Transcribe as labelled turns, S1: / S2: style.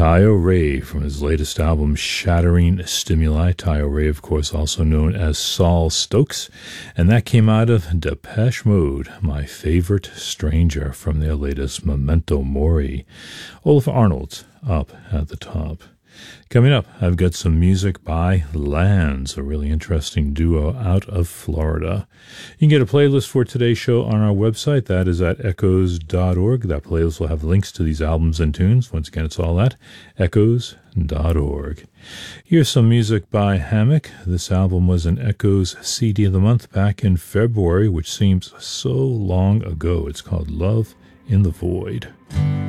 S1: Taio Ray from his latest album, Shattering Stimuli. Taio Ray, of course, also known as Saul Stokes. And that came out of Depeche Mode, My Favorite Stranger, from their latest Memento Mori. Olaf Arnold's up at the top. Coming up, I've got some music by Lands, a really interesting duo out of Florida. You can get a playlist for today's show on our website. That is at echoes.org. That playlist will have links to these albums and tunes. Once again, it's all at echoes.org. Here's some music by Hammock. This album was an Echoes CD of the Month back in February, which seems so long ago. It's called Love in the Void.